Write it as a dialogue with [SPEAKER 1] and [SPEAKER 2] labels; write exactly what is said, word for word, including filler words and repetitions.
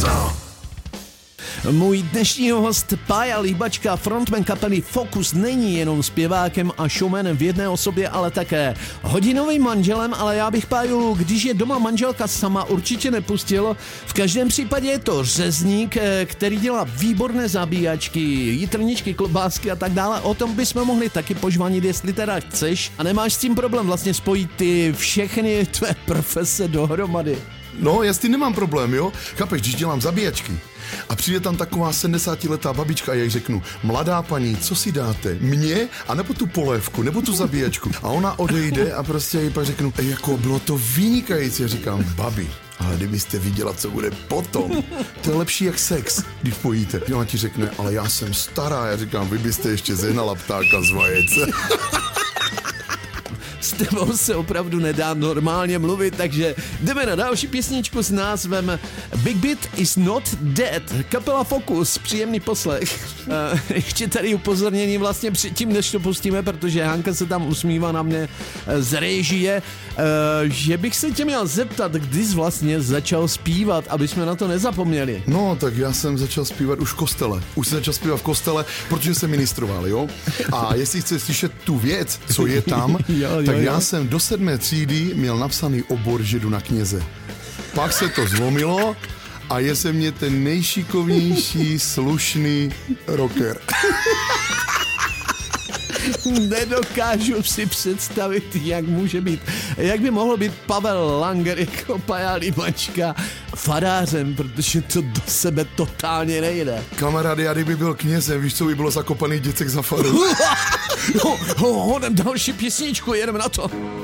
[SPEAKER 1] Brzo.
[SPEAKER 2] Můj dnešní host Pája Líbačka, frontman kapely Focus, není jenom zpěvákem a showmanem v jedné osobě, ale také hodinovým manželem, ale já bych Páju, když je doma manželka sama, určitě nepustil. V každém případě je to řezník, který dělá výborné zabíjačky, jitrničky, klobásky a tak dále. O tom bychom mohli taky požvanit, jestli teda chceš a nemáš s tím problém vlastně spojit ty všechny tvé profese dohromady.
[SPEAKER 1] No, já s tím nemám problém, jo? Chápeš, když dělám zabíjačky a přijde tam taková sedmdesátiletá babička a já jí řeknu, mladá paní, co si dáte? Mě? A nebo tu polévku, nebo tu zabíjačku? A ona odejde a prostě jí pak řeknu, ej, jako bylo to vynikající. Já říkám, babi, ale kdybyste viděla, co bude potom, to je lepší jak sex, když pojíte. A ona ti řekne, ale já jsem stará. Já říkám, vy byste ještě zehnala ptáka z vajec.
[SPEAKER 2] S tebou se opravdu nedá normálně mluvit, takže jdeme na další písničku s názvem Big Beat is not dead. Kapela Focus, příjemný poslech. Uh, ještě tady upozornění vlastně předtím, než to pustíme, protože Hanka se tam usmívá na mě z režie, uh, že bych se tě měl zeptat, kdy jsi vlastně začal zpívat, aby jsme na to nezapomněli.
[SPEAKER 1] No, tak já jsem začal zpívat už v kostele. Už jsem začal zpívat v kostele, protože jsem ministroval, jo? A jestli chceš slyšet tu věc, co je tam,
[SPEAKER 2] jo, jo,
[SPEAKER 1] tak
[SPEAKER 2] jo.
[SPEAKER 1] já jsem do sedmé třídy měl napsaný obor, že jdu na kněze. Pak se to zlomilo a je se mě ten nejšikovnější, slušný rocker.
[SPEAKER 2] Nedokážu si představit, jak může být, jak by mohlo být Pavel Langer jako Pája Líbačka farářem, protože to do sebe totálně nejde.
[SPEAKER 1] Kamarády, já kdyby byl knězem, víš, co by bylo zakopaných děcek za faru?
[SPEAKER 2] Ho, ho, hodem další písničku, jedeme na to.